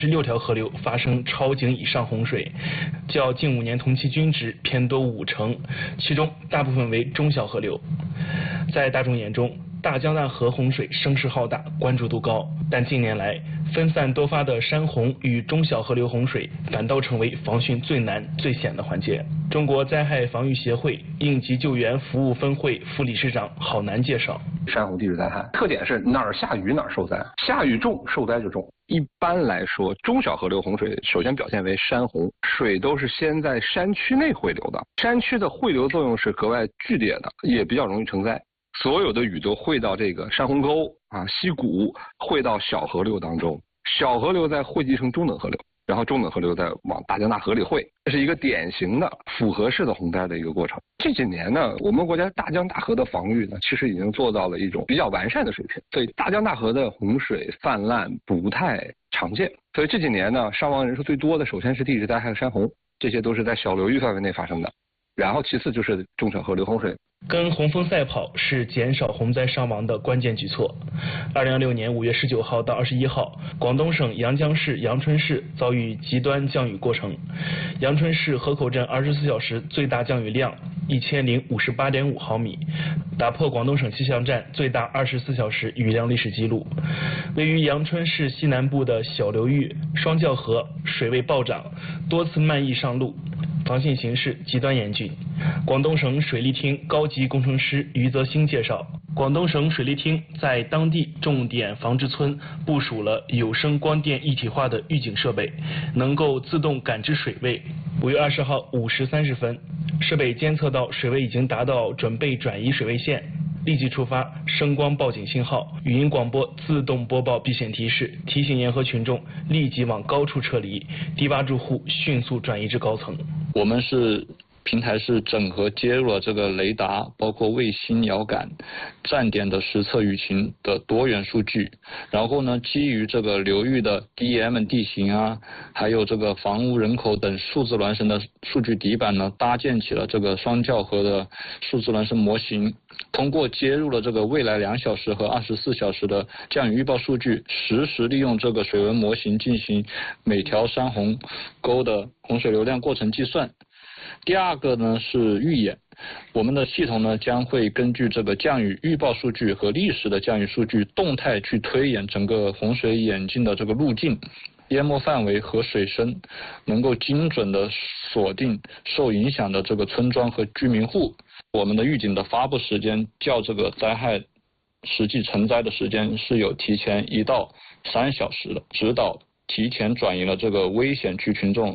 16条河流发生超警以上洪水，较近5年同期均值偏多50%，其中大部分为中小河流。在大众眼中，大江大河洪水声势浩大，关注度高，但近年来分散多发的山洪与中小河流洪水反倒成为防汛最难最险的环节。中国灾害防御协会应急救援服务分会副理事长郝楠介绍， 山洪地质灾害特点是哪儿下雨哪儿受灾，下雨重受灾就重。一般来说，中小河流洪水首先表现为山洪，水都是先在山区内汇流的，山区的汇流作用是格外剧烈的，也比较容易成灾。所有的雨都汇到这个山洪沟溪谷，汇到小河流当中，小河流再汇集成中等河流，然后中等河流再往大江大河里汇，这是一个典型的复合式的洪灾的一个过程。这几年呢，我们国家大江大河的防御呢，其实已经做到了一种比较完善的水平，所以大江大河的洪水泛滥不太常见。所以这几年呢，伤亡人数最多的首先是地质灾害和山洪，这些都是在小流域范围内发生的，然后其次就是中小河流洪水。 跟洪峰赛跑是减少洪灾伤亡的关键举措。2016年5月19号到21号，广东省阳江市阳春市遭遇极端降雨过程。阳春市河口镇24小时最大降雨量1058.5毫米，打破广东省气象站最大24小时雨量历史记录。位于阳春市西南部的小流域双教河水位暴涨，多次漫溢上路，防汛形势极端严峻。广东省水利厅高级工程师余泽兴介绍，广东省水利厅在当地重点防治村部署了有声光电一体化的预警设备，能够自动感知水位。5月20号5时30分，设备监测到水位已经达到准备转移水位线，立即触发声光报警信号，语音广播自动播报避险提示，提醒沿河群众立即往高处撤离，低洼住户迅速转移至高层。 我们平台是整合接入了这个雷达，包括卫星遥感、站点的实测雨情的多元数据，然后呢，基于这个流域的 DM 地形还有这个房屋人口等数字孪生的数据底板呢，搭建起了这个双教河的数字孪生模型。通过接入了这个未来2小时和24小时的降雨预报数据，实时利用这个水文模型进行每条山洪沟的洪水流量过程计算。第二个呢是预演，我们的系统呢将会根据这个降雨预报数据和历史的降雨数据动态去推演整个洪水演进的这个路径、淹没范围和水深，能够精准的锁定受影响的这个村庄和居民户。我们的预警的发布时间较这个灾害实际成灾的时间是有提前1到3小时的，指导提前转移了这个危险区群众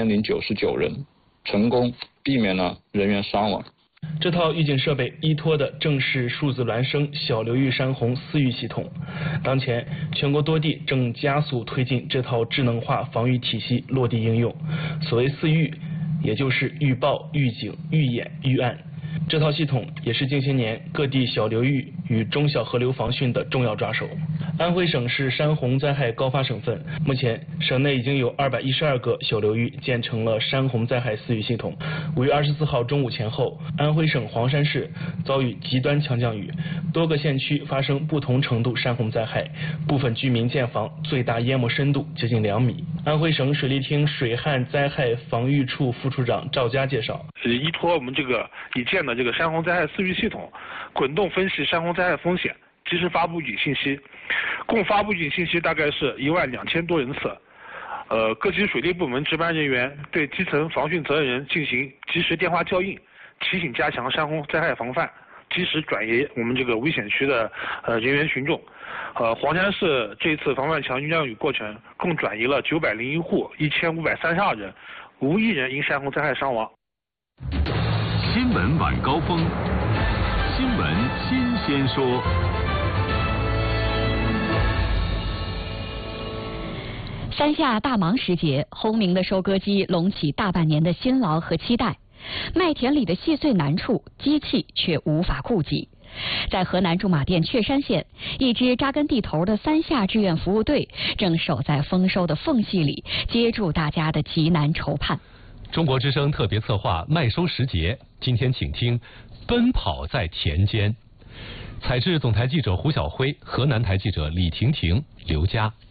3099人。成功避免了人员伤亡。 这套预警设备依托的正是数字孪生小流域山洪4预系统。当前，全国多地正加速推进这套智能化防御体系落地应用。所谓4预，也就是预报、预警、预演、预案。这套系统也是近些年各地小流域与中小河流防汛的重要抓手。安徽省是山洪灾害高发省份，目前省内已经有212个小流域建成了山洪灾害4预系统。5月24号中午前后，安徽省黄山市遭遇极端强降雨，多个县区发生不同程度山洪灾害，部分居民建房最大淹没深度接近2米。安徽省水利厅水旱灾害防御处副处长赵佳介绍， 依托我们这个已建的这个山洪灾害4预系统，滚动分析山洪灾害风险，及时发布预警信息，共发布预警信息大概是12000多人次。各级水利部门值班人员对基层防汛责任人进行及时电话校应，提醒加强山洪灾害防范，及时转移我们这个危险区的人员群众。黄山市这次防范强降雨过程共转移了901户，1532人，无一人因山洪灾害伤亡。 新闻晚高峰，新闻新鲜说。 山下大忙时节，轰鸣的收割机隆起大半年的辛劳和期待，麦田里的细碎难处，机器却无法顾及。在河南驻马店确山县，一支扎根地头的三下志愿服务队正守在丰收的缝隙里，接住大家的急难愁盼。 中国之声特别策划麦收时节，今天请听《奔跑在田间》。采制总台记者胡晓辉，河南台记者李婷婷、刘佳。